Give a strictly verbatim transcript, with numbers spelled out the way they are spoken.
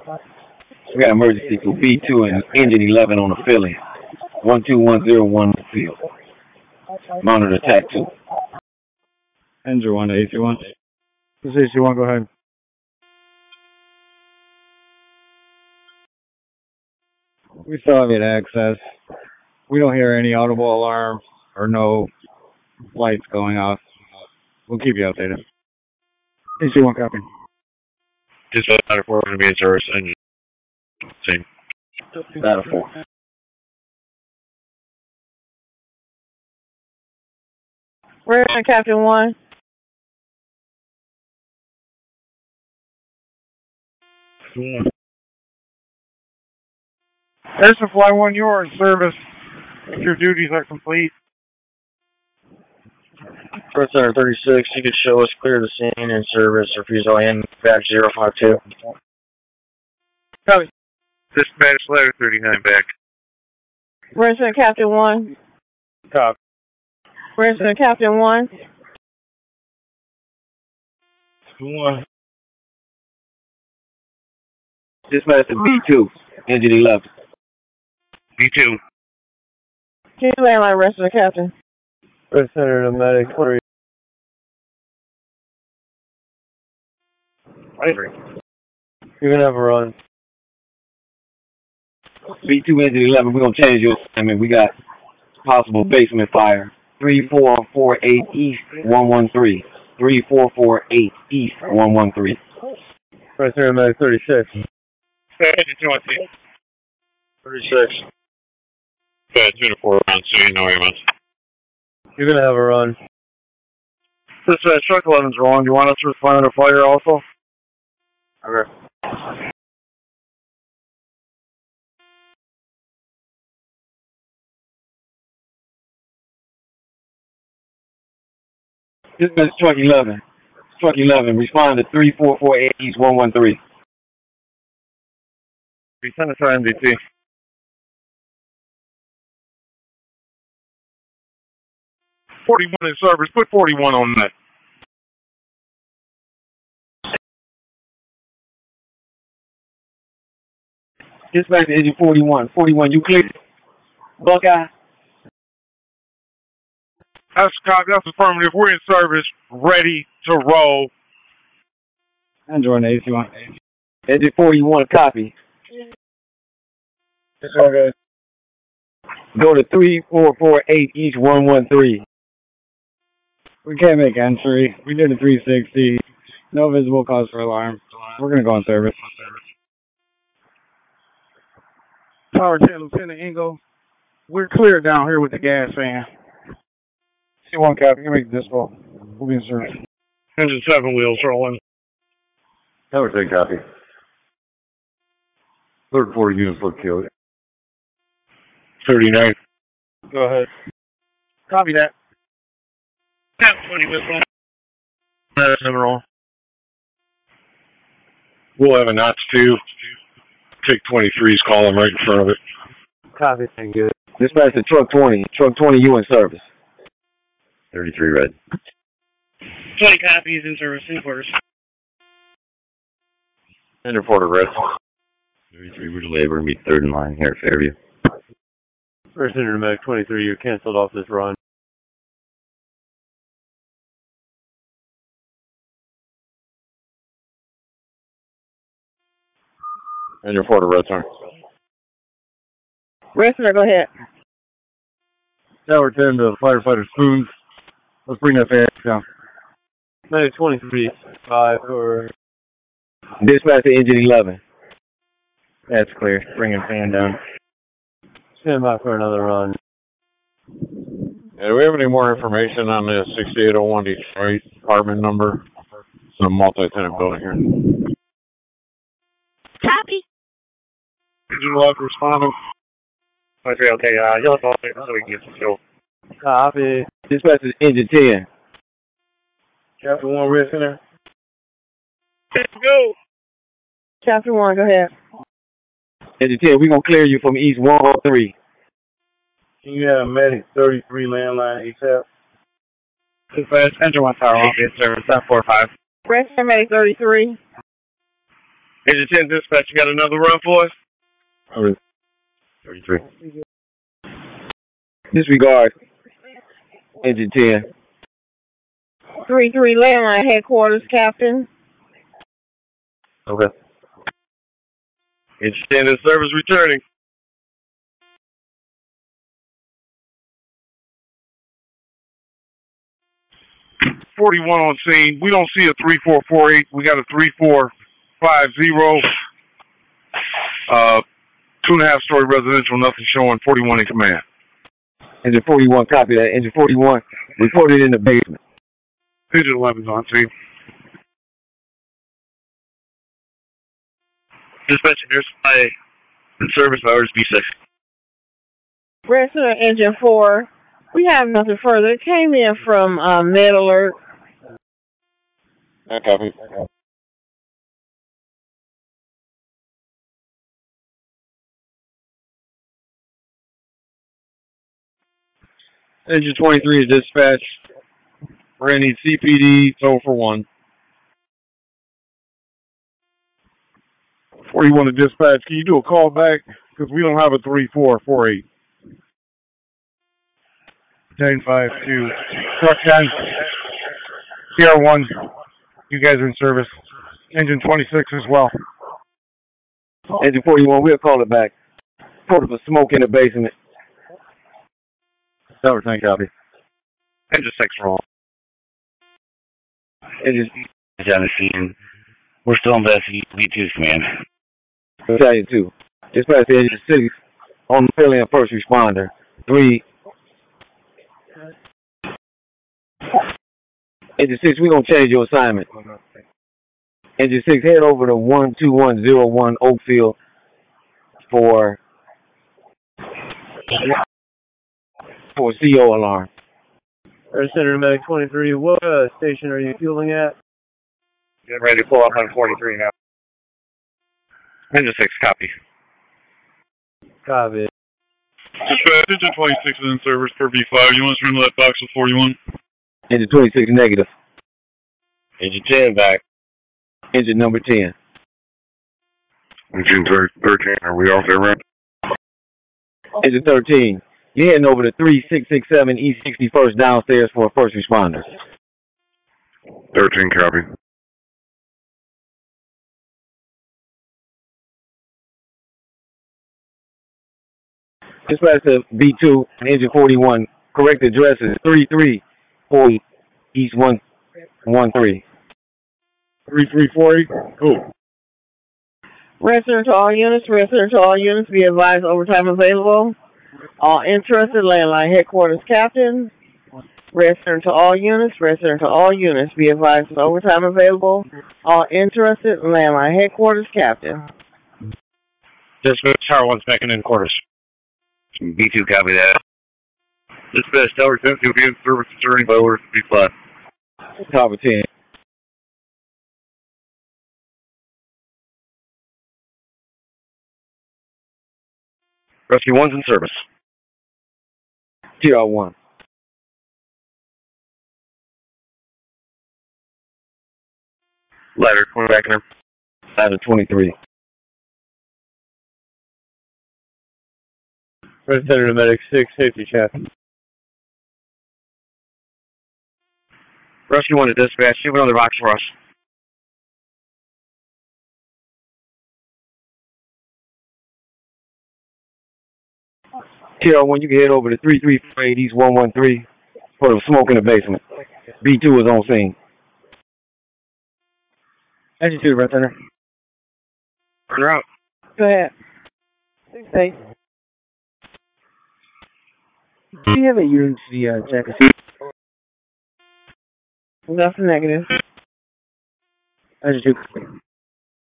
We got emergency for B two and engine eleven on the Philly. one two one zero one field. Monitor attack two. Engine one to A C one. This is A C one, go ahead. We still have it access. We don't hear any audible alarm or no lights going off. We'll keep you updated. A C one copy. Just out of four going to be in service. Engine. Same. Out of four. Where's Captain One? Yeah. There's a Fly One, you are in service. Your duties are complete. First Center thirty-six, you could show us clear the scene in service or refusal in back zero five two. Copy. Dispatch letter thirty-nine back. Where's Captain One? Copy. Where's Captain One? One. Dispatch to B two, engine eleven. B two. Can you land line rest of the captain? First Center to medic three. You're going to have a run. B two, engine eleven, we're going to change your assignment. We got possible basement fire. three four four eight East one one three. three four four eight East one one three. First Center to medic thirty-six. thirty-six. Yeah, two to four rounds, so you know where you want. You're going to have a run. This uh, truck eleven's wrong. Do you want us to respond to fire also? Okay. Dispatch truck eleven. Truck eleven, respond to three four four eight East one one three. We sent it to N B C. forty-one in service. Put forty-one on that. Dispatch to engine forty-one. forty-one, you clear? Buckeye? That's, that's affirmative. We're in service, ready to roll. Engine one to A C one. Engine forty-one, copy. It's all good. Go to three four four eight East one one three. We can't make entry. We did a three sixty. No visible cause for alarm. We're going to go on service. Power ten, Lieutenant Ingo. We're clear down here with the gas fan. C one copy. You make this call. We'll be in service. Engine seven wheels rolling. Tower ten copy. Third floor units look killed. thirty-nine. Go ahead. Copy that. twenty whistle. That's in roll. We'll have a knots two. Take twenty-three's column right in front of it. Copy. Thank you. Dispatch to truck twenty. Truck twenty, you in service. thirty-three red. twenty copies in service in quarters. Enter Porter red. thirty-three, we're delayed. We're going to be third in line here at Fairview. First Intermedic twenty-three, you're canceled off this run. Enter Porter red, sir. Wrestler, go ahead. Tower ten to firefighter Spoons. Let's bring that fan down. Medic twenty-three, five or... Dispatch to engine eleven. That's clear. Bringing fan down. Stand by for another run. Yeah, do we have any more information on the sixty-eight oh one Detroit apartment number? It's a multi-tenant building here. Copy. Engine log responding. Okay, okay, uh, you'll call it so we can get some fuel. Copy. Dispatch to engine ten. Chapter one, risk center. Let's go. Chapter one, go ahead. Engine ten, we're going to clear you from East one oh three. Can you have medic thirty-three landline ASAP? Dispatch, engine one tower, I'll be in service, seven four five. Wrestler, medic thirty-three. Engine ten dispatch, you got another run for us? Over. thirty-three. Disregard. Engine ten. three three landline headquarters, Captain. Okay. Engine ten in service returning. forty-one on scene. We don't see a three four four eight. We got a three four five zero. Uh, two and a half story residential. Nothing showing. forty-one in command. Engine forty-one, copy that. Engine forty-one, reported in the basement. Engine eleven's on scene. Dispatch, air supply in service hours B six. Red Center Engine four. We have nothing further. It came in from uh, Med Alert. I copy. Engine twenty-three is dispatch. We're going to need C P D, so for one. forty-one to dispatch. Can you do a call back? Because we don't have a three four four eight. ten five two. Truck ten. C R one. You guys are in service. Engine twenty-six as well. Engine forty-one, we'll call it back. Reported for smoke in the basement. Tower ten, copy. Engine six roll. Engine On the scene. We're still investigating V two's command. Battalion two. Dispatch to Engine six on the alien first responder. Three. Engine six, we're going to change your assignment. Engine six, head over to one two one zero one Oakfield for for C O alarm. Air Center Medic twenty-three, what uh, station are you fueling at? Getting ready to pull up on forty-three now. Engine six, copy. Copy. Dispatch, Engine twenty-six is in service per V five. You want us to run that box with forty-one? Engine twenty-six negative. Engine ten back. Engine number ten. Engine thirteen, are we off there, right? Engine thirteen. You're heading over to three six six seven East sixty-first downstairs for a first responder. thirteen, copy. Dispatch to B two, Engine forty-one. Correct address is three three four East one one three. three three four eight. Oh. Red Center to all units. Red Center to all units. Be advised overtime available. All interested landline headquarters captain. Red Center to all units. Red Center to all units. Be advised overtime available. All interested landline headquarters captain. Dispatch, Tower one's back in quarters. B two, copy that. Dispatch, Tower ten, will be in service returning by order B five. Tower ten. Rescue one's in service. T R one. Ladder, we're back in there. Ladder twenty-three. Red Center Medic six, safety check. Rescue one to dispatch. You have another box for us. T R one, you can head over to three three four eight East one one three for the smoke in the basement. B two is on scene. Engine two, Red Center. Turn out. Go ahead. Hey. Do you have a U N C uh, check? Nothing negative. Engine two.